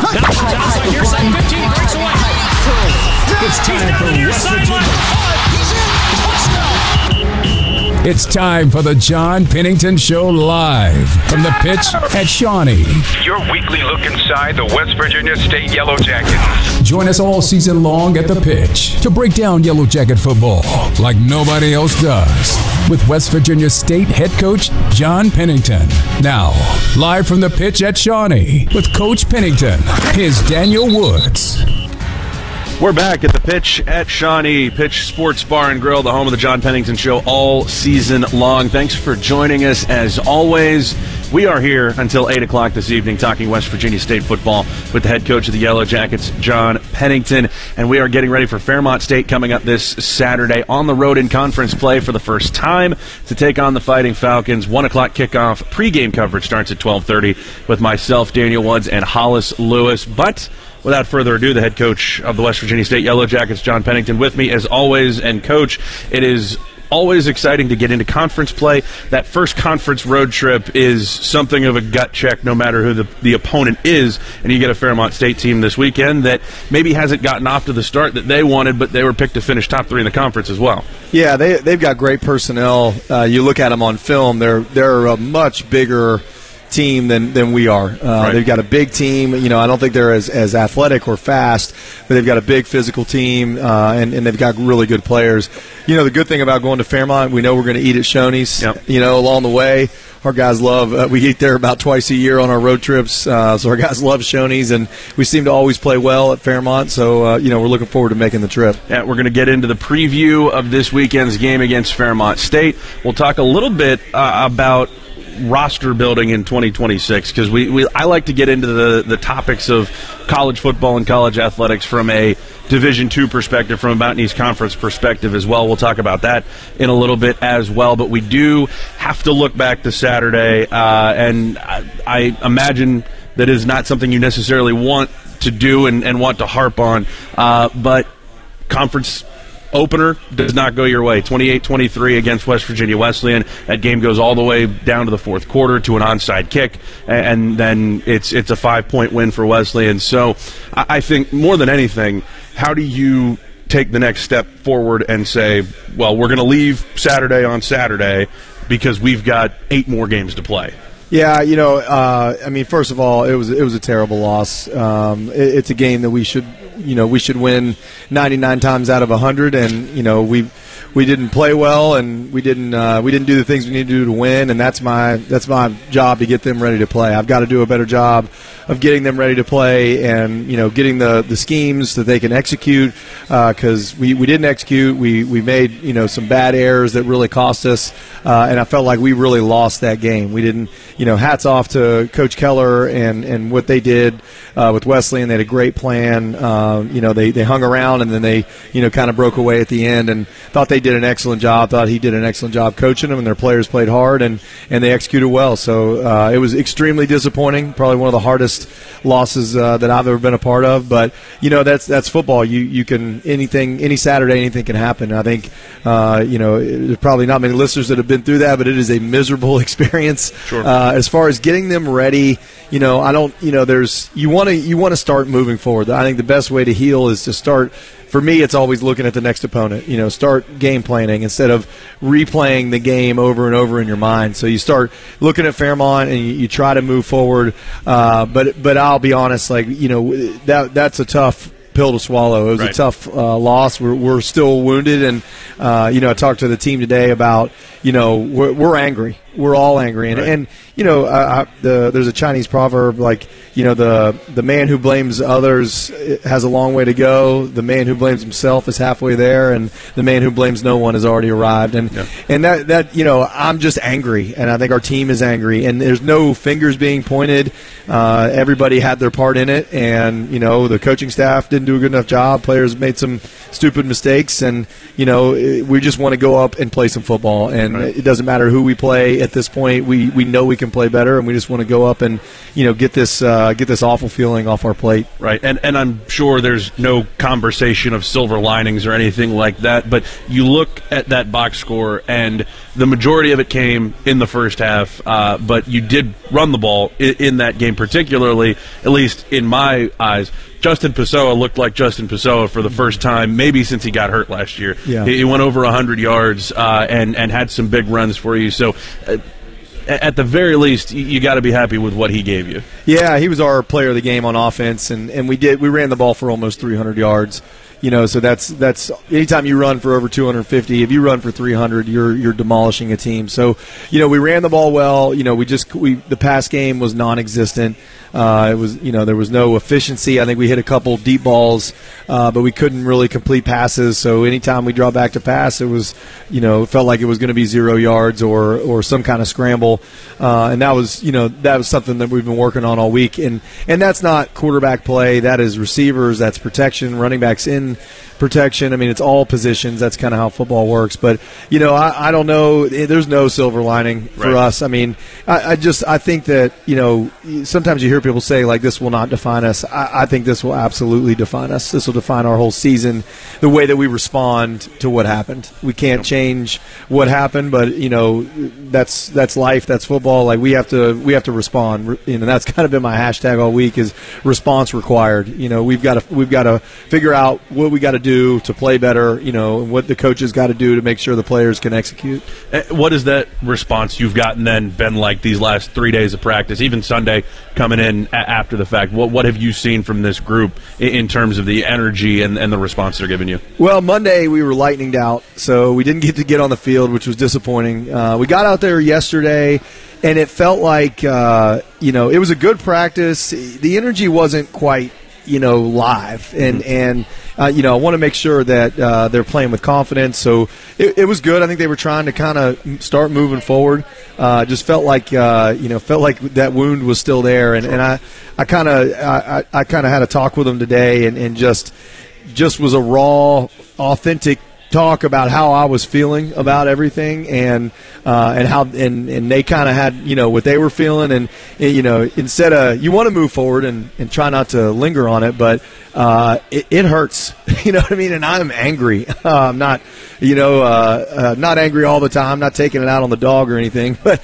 Now comes outside near side 15, breaks away. It's He's time down for the near West sideline. Virginia. He's in. Touchdown. It's time for the John Pennington Show live from the pitch at Shawnee. Your weekly look inside the West Virginia State Yellow Jackets. Join us all season long at the pitch to break down Yellow Jacket football like nobody else does. With West Virginia State head coach John Pennington. Now, live from the pitch at Shawnee with Coach Pennington, here's Daniel Woods. We're back at the pitch at Shawnee, Pitch Sports Bar and Grill, the home of the John Pennington Show all season long. Thanks for joining us. As always, we are here until 8 o'clock this evening talking West Virginia State football with the head coach of the Yellow Jackets, John Pennington. And we are getting ready for Fairmont State coming up this Saturday on the road in conference play for the first time to take on the Fighting Falcons. 1 o'clock kickoff. Pregame coverage starts at 12:30 with myself, Daniel Woods, and Hollis Lewis. But without further ado, the head coach of the West Virginia State Yellow Jackets, John Pennington, with me as always. And, Coach, it is always exciting to get into conference play. That first conference road trip is something of a gut check no matter who the opponent is. And you get a Fairmont State team this weekend that maybe hasn't gotten off to the start that they wanted, but they were picked to finish top 3 in the conference as well. Yeah, they've got great personnel. You look at them on film, they're a much bigger team than we are. Right. They've got a big team. You know, I don't think they're as athletic or fast, but they've got a big physical team, and they've got really good players. You know, the good thing about going to Fairmont, we know we're going to eat at Shoney's, Yep. you know, along the way. Our guys love, we eat there about twice a year on our road trips, so our guys love Shoney's, and we seem to always play well at Fairmont, so, you know, we're looking forward to making the trip. Yeah, we're going to get into the preview of this weekend's game against Fairmont State. We'll talk a little bit about roster building in 2026 because I like to get into the topics of college football and college athletics from a Division II perspective, from a Mountain East Conference perspective as well. We'll talk about that in a little bit as well, but we do have to look back to Saturday, and I imagine that is not something you necessarily want to do and want to harp on, but conference opener does not go your way. 28-23 against West Virginia Wesleyan. That game goes all the way down to the fourth quarter to an onside kick, and then it's a 5-point win for Wesleyan. So I think more than anything, how do you take the next step forward and say, well, we're going to leave Saturday on Saturday because we've got 8 more games to play? Yeah, you know, I mean, first of all, it was a terrible loss. It's a game that we should win 99 times out of 100, and you know we didn't play well, and we didn't do the things we need to do to win, and that's my job to get them ready to play. I've got to do a better job of getting them ready to play, and you know, getting the schemes that they can execute, because we didn't execute. We made, you know, some bad errors that really cost us, and I felt like we really lost that game. We didn't, you know, hats off to Coach Keller and what they did with Wesleyan. They had a great plan. You know, they hung around, and then they, you know, kind of broke away at the end, and thought they did an excellent job. Thought he did an excellent job coaching them, and their players played hard, and they executed well. So it was extremely disappointing. Probably one of the hardest losses that I've ever been a part of. But you know, that's football. You can any Saturday anything can happen. I think you know, there's probably not many listeners that have been through that, but it is a miserable experience. Sure. As far as getting them ready, you know, I don't. You know, you want to start moving forward. I think the best way to heal is to start. For me, it's always looking at the next opponent. You know, start game planning instead of replaying the game over and over in your mind. So you start looking at Fairmont and you try to move forward. But I'll be honest, like, you know, that's a tough pill to swallow. It was right. a tough loss. We're still wounded, and you know, I talked to the team today about, you know, we're angry. We're all angry, and you know, there's a Chinese proverb, like, you know, the man who blames others has a long way to go. The man who blames himself is halfway there, and the man who blames no one has already arrived. And that you know, I'm just angry, and I think our team is angry, and there's no fingers being pointed. Everybody had their part in it, and you know, the coaching staff didn't do a good enough job. Players made some stupid mistakes, and you know, we just want to go up and play some football, and it doesn't matter who we play at this point. We know we can play better, and we just want to go up and, you know, get this awful feeling off our plate. Right, and I'm sure there's no conversation of silver linings or anything like that, but you look at that box score, and The majority of it came in the first half, but you did run the ball in that game, particularly, at least in my eyes. Justin Pessoa looked like Justin Pessoa for the first time, maybe since he got hurt last year. Yeah. He went over 100 yards and had some big runs for you. So, at the very least, you got to be happy with what he gave you. Yeah, he was our player of the game on offense, and we ran the ball for almost 300 yards. So that's anytime you run for over 250, if you run for 300, you're demolishing a team. So, we ran the ball well. The pass game was non-existent. It was, there was no efficiency. I think we hit a couple deep balls, but we couldn't really complete passes. So anytime we draw back to pass, it was, it felt like it was going to be 0 yards or some kind of scramble. And that was something that we've been working on all week. And that's not quarterback play. That is receivers. That's protection. Running backs in protection. I mean, it's all positions. That's kind of how football works. But, I don't know. There's no silver lining for us. I mean, I think that, sometimes you hear people say, like, this will not define us. I think this will absolutely define us. This will define our whole season, the way that we respond to what happened. We can't change what happened, but, that's life. That's football. Like, we have to respond. That's kind of been my hashtag all week is response required. We've got to figure out what we got to do to play better, and what the coaches got to do to make sure the players can execute. What has that response you've gotten then been like these last 3 days of practice, even Sunday coming in after the fact? What have you seen from this group in terms of the energy and the response they're giving you? Well, Monday we were lightninged out, so we didn't get on the field, which was disappointing. We got out there yesterday, and it felt like, it was a good practice. The energy wasn't quite, live, and I want to make sure that they're playing with confidence. So it was good. I think they were trying to kind of start moving forward. Just felt like that wound was still there, and I kind of had a talk with them today, and just was a raw, authentic talk about how I was feeling about everything, and how they kind of had what they were feeling, and instead of, you want to move forward and try not to linger on it, but it hurts, what I mean, and I'm angry. I'm not not angry all the time, not taking it out on the dog or anything, but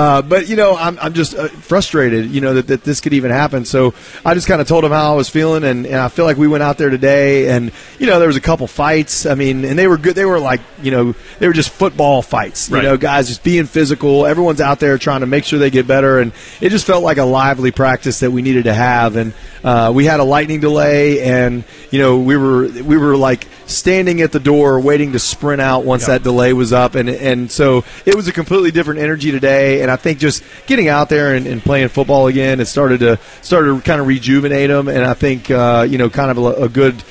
I'm just frustrated that this could even happen. So I just kind of told them how I was feeling, and I feel like we went out there today, and there was a couple fights, I mean, and they were good. They were like, they were just football fights, right. Guys just being physical. Everyone's out there trying to make sure they get better, and it just felt like a lively practice that we needed to have. And we had a lightning delay, and we were like standing at the door waiting to sprint out once that delay was up, and so it was a completely different energy today. And I think just getting out there and playing football again, it started to kind of rejuvenate them. And I think kind of a good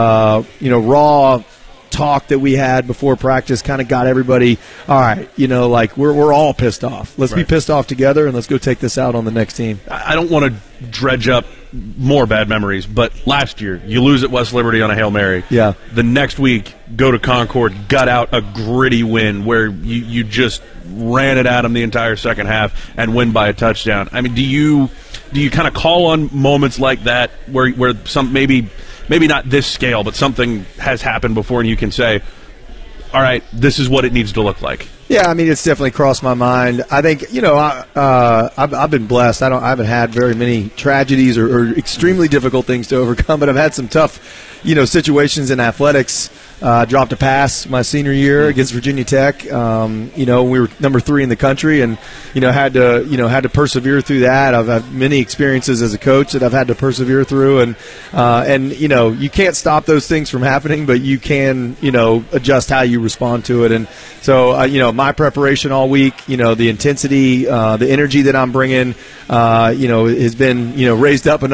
raw talk that we had before practice kind of got everybody, all right, like we're all pissed off. Let's be pissed off together, and let's go take this out on the next team. I don't want to dredge up more bad memories, but last year you lose at West Liberty on a Hail Mary. Yeah. The next week, go to Concord, gut out a gritty win where you just ran it at them the entire second half and win by a touchdown. I mean, do you kind of call on moments like that where some maybe not this scale, but something has happened before, and you can say, all right, this is what it needs to look like? Yeah, I mean, it's definitely crossed my mind. I think, I've been blessed. I haven't had very many tragedies or extremely difficult things to overcome, but I've had some tough, situations in athletics. Dropped a pass my senior year against Virginia Tech. We were number 3 in the country, and had to persevere through that. I've had many experiences as a coach that I've had to persevere through, and you can't stop those things from happening, but you can adjust how you respond to it. And so my preparation all week, the intensity, the energy that I'm bringing, has been raised up enough